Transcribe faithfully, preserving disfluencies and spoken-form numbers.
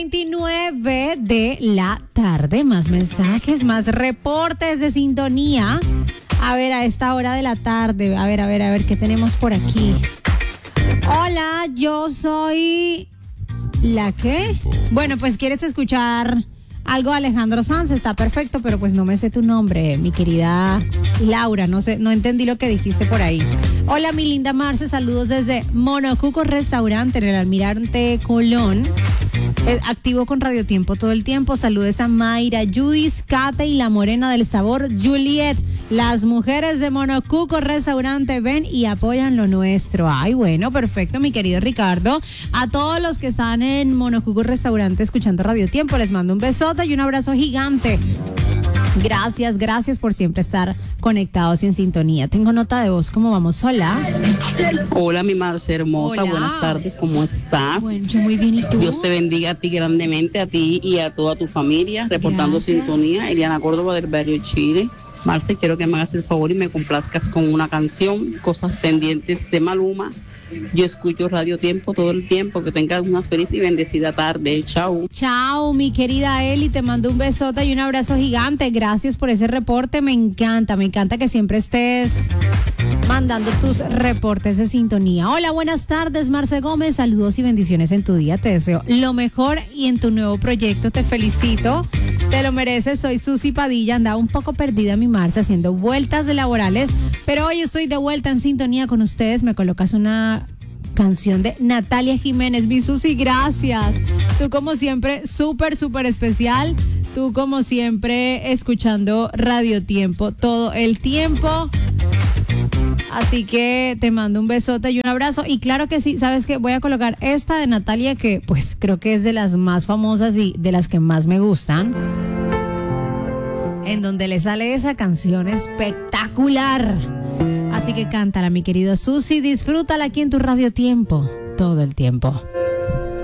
veintinueve de la tarde, más mensajes, más reportes de sintonía. A ver, a esta hora de la tarde, a ver, a ver, a ver, ¿qué tenemos por aquí? Hola, yo soy... ¿La qué? Bueno, pues quieres escuchar algo de Alejandro Sanz, está perfecto, pero pues no me sé tu nombre, mi querida Laura, no sé, no entendí lo que dijiste por ahí. Hola, mi linda Marce, saludos desde Monocuco Restaurante en el Almirante Colón. Eh, activo con Radio Tiempo todo el tiempo. Saludes a Mayra, Judis, Kate y la morena del sabor, Juliet. Las mujeres de Monocuco Restaurante ven y apoyan lo nuestro. Ay, bueno, perfecto, mi querido Ricardo. A todos los que están en Monocuco Restaurante escuchando Radio Tiempo, les mando un besote y un abrazo gigante. Gracias, gracias por siempre estar conectados y en sintonía. Tengo nota de voz, ¿cómo vamos? Hola. Hola, mi Marce hermosa, Hola. Buenas tardes, ¿cómo estás? Bueno, yo muy bien, ¿y tú? Dios te bendiga a ti grandemente, a ti y a toda tu familia, reportando Gracias. sintonía. Eliana Córdoba del barrio Chile. Marce, quiero que me hagas el favor y me complazcas con una canción, Cosas Pendientes de Maluma. Yo escucho Radio Tiempo todo el tiempo. Que tengas una feliz y bendecida tarde. Chao. Chao, mi querida Eli, te mando un besote y un abrazo gigante. Gracias por ese reporte, me encanta, me encanta que siempre estés mandando tus reportes de sintonía. Hola, buenas tardes, Marce Gómez, saludos y bendiciones en tu día, te deseo lo mejor y en tu nuevo proyecto, te felicito, te lo mereces. Soy Susi Padilla, andaba un poco perdida mi Marce haciendo vueltas de laborales, pero hoy estoy de vuelta en sintonía con ustedes. Me colocas una canción de Natalia Jiménez. Mi Susi, gracias. Tú como siempre, súper, súper especial. Tú como siempre, escuchando Radio Tiempo todo el tiempo. Así que te mando un besote y un abrazo. Y claro que sí, ¿sabes qué? Voy a colocar esta de Natalia, que pues creo que es de las más famosas y de las que más me gustan, en donde le sale esa canción espectacular. Así que cántala, mi querido Susi, disfrútala aquí en tu Radio Tiempo todo el tiempo.